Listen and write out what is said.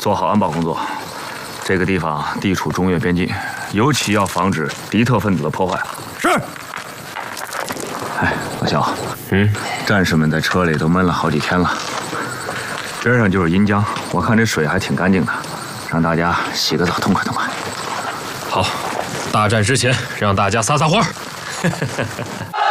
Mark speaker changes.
Speaker 1: 做好安保工作。这个地方地处中越边境，尤其要防止敌特分子的破坏。
Speaker 2: 是。
Speaker 1: 哎，老肖，战士们在车里都闷了好几天了，边上就是阴江，我看这水还挺干净的，让大家洗个澡痛快痛快。
Speaker 2: 好，大战之前让大家撒撒欢。